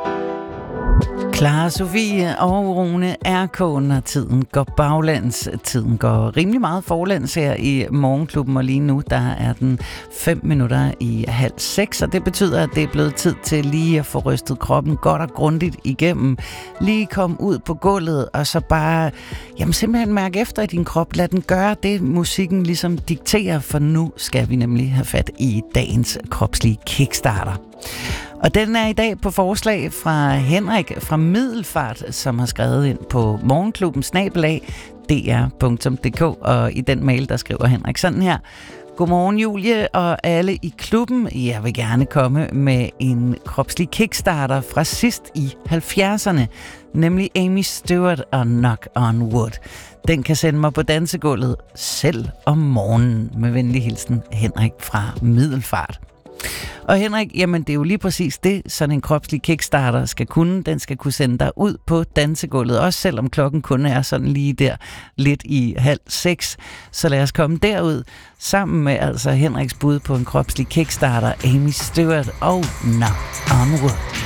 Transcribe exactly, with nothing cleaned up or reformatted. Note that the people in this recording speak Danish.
Clara Sofie og Rune R K, når tiden går baglands. Tiden går rimelig meget forlands her i Morgenklubben, og lige nu der er den fem minutter i halv seks, og det betyder, at det er blevet tid til lige at få rystet kroppen godt og grundigt igennem. Lige komme ud på gulvet, og så bare jamen simpelthen mærke efter i din krop. Lad den gøre det, musikken ligesom dikterer, for nu skal vi nemlig have fat i dagens kropslige kickstarter. Og den er i dag på forslag fra Henrik fra Middelfart, som har skrevet ind på morgenklubben snabel-a d r punktum d k, og i den mail, der skriver Henrik sådan her. Godmorgen Julie og alle i klubben. Jeg vil gerne komme med en kropslig kickstarter fra sidst i halvfjerdserne, nemlig Amy Stewart og Knock on Wood. Den kan sende mig på dansegulvet selv om morgenen. Med venlig hilsen, Henrik fra Middelfart. Og Henrik, jamen det er jo lige præcis det, sådan en kropslig kickstarter skal kunne. Den skal kunne sende dig ud på dansegulvet, også selvom klokken kun er sådan lige der lidt i halv seks. Så lad os komme derud sammen med altså Henriks bud på en kropslig kickstarter, Amy Stewart og Knock on Wood.